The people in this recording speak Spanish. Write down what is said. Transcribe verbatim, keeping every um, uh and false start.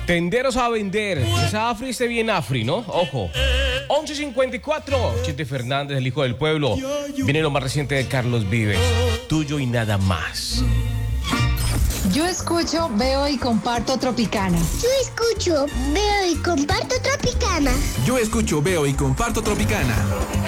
Tenderos a vender. Esa Afri esté bien Afri, ¿no? Ojo. once cincuenta y cuatro. Chente Fernández, el hijo del pueblo. Viene lo más reciente de Carlos Vives. Tuyo y nada más. Yo escucho, veo y comparto Tropicana. Yo escucho, veo y comparto Tropicana. Yo escucho, veo y comparto Tropicana.